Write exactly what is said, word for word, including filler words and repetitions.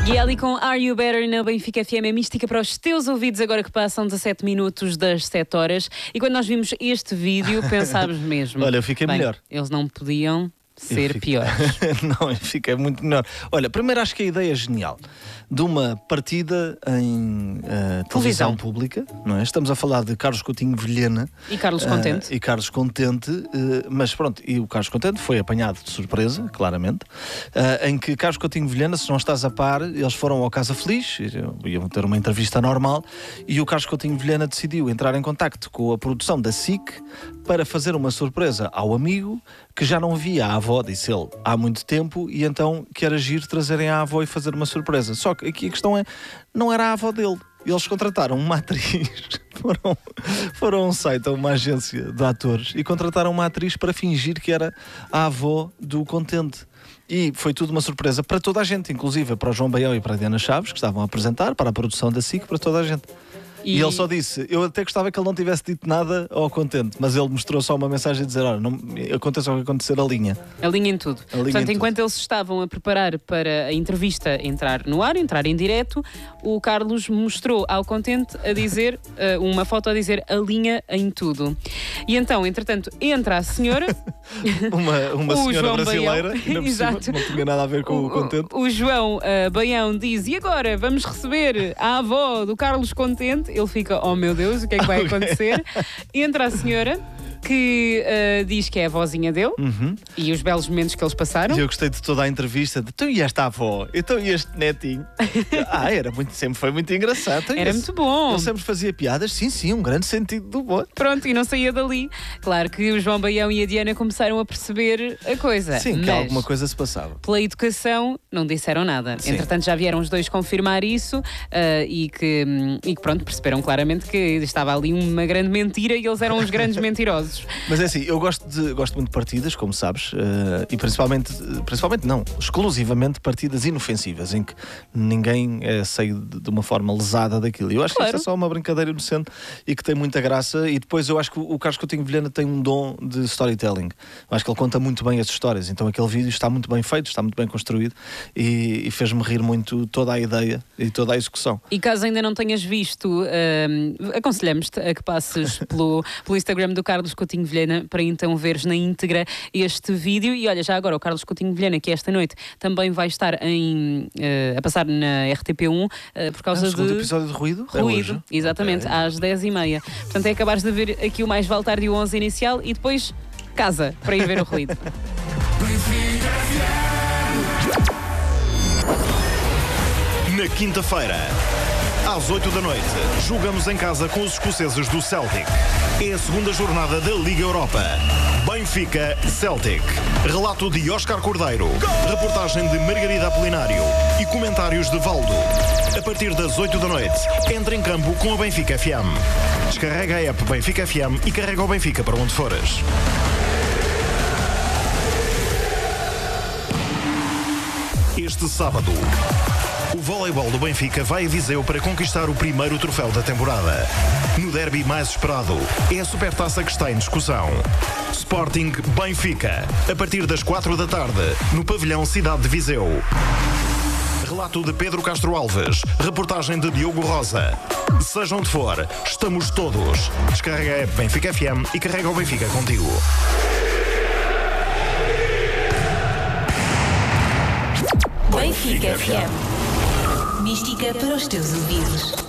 E ali com Are You Better na Benfica F M é mística para os teus ouvidos agora que passam dezassete minutos das sete horas. E quando nós vimos este vídeo pensámos mesmo... Olha, eu fiquei bem, melhor. Eles não podiam ser fiquei... piores. Não, eu fiquei muito melhor. Olha, primeiro acho que a ideia é genial. De uma partida em uh, televisão pública, não é? Estamos a falar de Carlos Coutinho Vilhena. E Carlos Contente. Uh, e Carlos Contente, uh, mas pronto, e o Carlos Contente foi apanhado de surpresa, claramente, uh, em que Carlos Coutinho Vilhena, se não estás a par, eles foram ao Casa Feliz, iam ter uma entrevista normal, e o Carlos Coutinho Vilhena decidiu entrar em contacto com a produção da S I C para fazer uma surpresa ao amigo que já não via a avó, disse ele, há muito tempo, e então quer agir, trazerem a avó e fazer uma surpresa. Só que aqui a questão é, não era a avó dele. Eles contrataram uma atriz, foram, foram a um site, a uma agência de atores, e contrataram uma atriz para fingir que era a avó do Contente. E foi tudo uma surpresa para toda a gente, inclusive para o João Baião e para a Diana Chaves, que estavam a apresentar, para a produção da S I C, para toda a gente. E... e ele só disse, eu até gostava que ele não tivesse dito nada ao Contente, mas ele mostrou só uma mensagem a dizer, olha, não, aconteça o que acontecer, a linha. A linha em tudo. A linha Portanto, em enquanto tudo. eles estavam a preparar para a entrevista entrar no ar, entrar em direto, o Carlos mostrou ao Contente a dizer, uh, uma foto a dizer a linha em tudo. E então, entretanto, entra a senhora... uma uma o senhora João brasileira, Baião. ainda por Exato. cima, não tinha nada a ver com o, o Contente. O, o João uh, Baião diz, e agora vamos receber a avó do Carlos Contente. Ele fica, oh meu Deus, o que é que vai acontecer? Entra a senhora, que uh, diz que é a vozinha dele, uhum. e os belos momentos que eles passaram. E eu gostei de toda a entrevista, de, então e esta avó? Então e este netinho? Ah, era muito, sempre foi muito engraçado. Então, era esse, muito bom. Ele sempre fazia piadas, sim, sim, um grande sentido do humor. Pronto, e não saía dali. Claro que o João Baião e a Diana começaram a perceber a coisa. Sim, mas que alguma coisa se passava. Pela educação, não disseram nada. Sim. Entretanto, já vieram os dois confirmar isso uh, e, que, um, e que, pronto, perceberam claramente que estava ali uma grande mentira e eles eram os grandes mentirosos. Mas é assim, eu gosto, de, gosto muito de partidas, como sabes, uh, e principalmente, principalmente não, exclusivamente partidas inofensivas, em que ninguém é saído de uma forma lesada daquilo. Eu acho claro. que isto é só uma brincadeira inocente e que tem muita graça, e depois eu acho que o Carlos Coutinho Vilhena tem um dom de storytelling. Eu acho que ele conta muito bem as histórias, então aquele vídeo está muito bem feito, está muito bem construído e, e fez-me rir muito toda a ideia e toda a execução. E caso ainda não tenhas visto, uh, aconselhamos-te a que passes pelo, pelo Instagram do Carlos Coutinho Vilhena para então veres na íntegra este vídeo. E olha, já agora o Carlos Coutinho Vilhena, que esta noite também vai estar em, uh, a passar na R T P um uh, por causa ah, o segundo de... episódio de Ruído? Ruído, é exatamente, okay. às dez e meia. Portanto, é acabares de ver aqui o Mais Vale Tarde e o onze inicial e depois casa para ir ver o Ruído. Na quinta-feira, às oito da noite, jogamos em casa com os escoceses do Celtic. É a segunda jornada da Liga Europa. Benfica Celtic. Relato de Óscar Cordeiro. Reportagem de Margarida Apolinário. E comentários de Valdo. A partir das oito da noite, entra em campo com a Benfica F M. Descarrega a app Benfica F M e carrega o Benfica para onde fores. Este sábado, o voleibol do Benfica vai a Viseu para conquistar o primeiro troféu da temporada. No derby mais esperado, é a Supertaça que está em discussão. Sporting Benfica, a partir das quatro da tarde, no pavilhão Cidade de Viseu. Relato de Pedro Castro Alves, reportagem de Diogo Rosa. Seja onde for, estamos todos. Descarrega a app Benfica F M e carrega o Benfica contigo. Benfica F M. Mística para os teus ouvidos.